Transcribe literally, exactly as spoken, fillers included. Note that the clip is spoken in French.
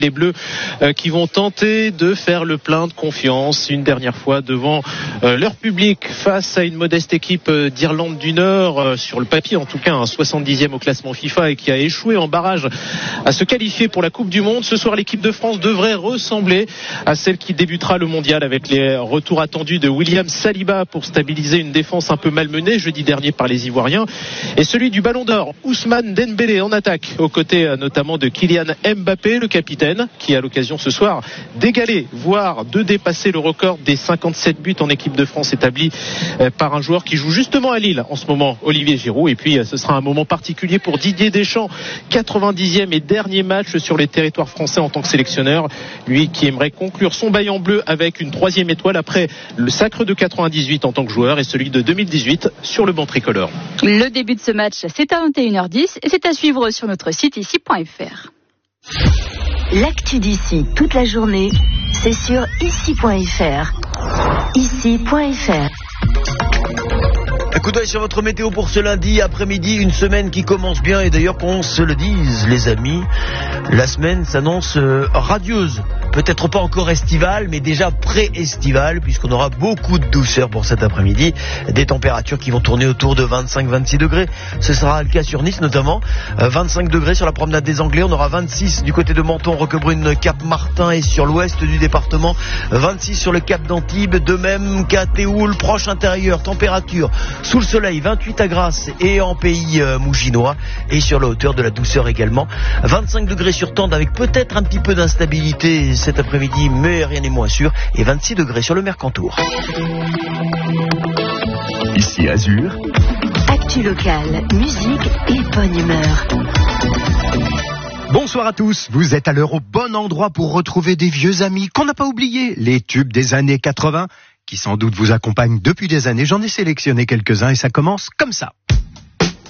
Les Bleus euh, qui vont tenter de faire le plein de confiance une dernière fois devant euh, leur public face à une modeste équipe euh, d'Irlande du Nord, euh, sur le papier en tout cas, un soixante-dixième au classement FIFA et qui a échoué en barrage à se qualifier pour la Coupe du Monde. Ce soir, l'équipe de France devrait ressembler à celle qui débutera le mondial avec les retours attendus de William Saliba pour stabiliser une défense un peu malmenée jeudi dernier par les Ivoiriens, et celui du Ballon d'Or, Ousmane Dembélé en attaque, aux côtés euh, notamment de Kylian Mbappé, le capitaine, qui a l'occasion ce soir d'égaler, voire de dépasser le record des cinquante-sept buts en équipe de France établi par un joueur qui joue justement à Lille en ce moment, Olivier Giroud. Et puis ce sera un moment particulier pour Didier Deschamps, quatre-vingt-dixième et dernier match sur les territoires français en tant que sélectionneur, lui qui aimerait conclure son bail en bleu avec une troisième étoile après le sacre de quatre-vingt-dix-huit en tant que joueur et celui de deux mille dix-huit sur le banc tricolore. Le début de ce match, c'est à vingt et une heures dix et c'est à suivre sur notre site ici point f r. L'actu d'ici toute la journée, c'est sur ici point f r. ici point f r. Un coup d'œil sur votre météo pour ce lundi après-midi, une semaine qui commence bien, et d'ailleurs qu'on se le dise les amis, la semaine s'annonce euh, radieuse. Peut-être pas encore estivale, mais déjà pré-estivale, puisqu'on aura beaucoup de douceur pour cet après-midi. Des températures qui vont tourner autour de vingt-cinq à vingt-six degrés. Ce sera le cas sur Nice notamment. Euh, vingt-cinq degrés sur la promenade des Anglais. On aura vingt-six du côté de Menton, Roquebrune, Cap-Martin et sur l'ouest du département. vingt-six sur le Cap d'Antibes. De même qu'à Théoul, proche intérieur. Température sous le soleil, vingt-huit à Grasse et en pays euh, mouginois. Et sur la hauteur de la douceur également. vingt-cinq degrés sur Tende avec peut-être un petit peu d'instabilité cet après-midi, mais rien n'est moins sûr, et vingt-six degrés sur le Mercantour. Ici Azur. Actu locale, musique et bonne humeur. Bonsoir à tous, vous êtes à l'heure au bon endroit pour retrouver des vieux amis qu'on n'a pas oubliés, les tubes des années quatre-vingts, qui sans doute vous accompagnent depuis des années. J'en ai sélectionné quelques-uns et ça commence comme ça.